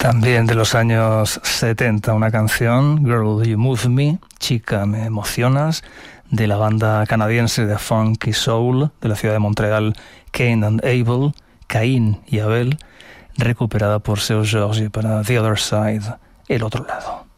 También de los años 70, una canción, Girl You Move Me, Chica Me Emocionas, de la banda canadiense de funk y soul de la ciudad de Montreal, Cain and Abel, Caín y Abel, recuperada por Seu Jorge para The Other Side, el otro lado.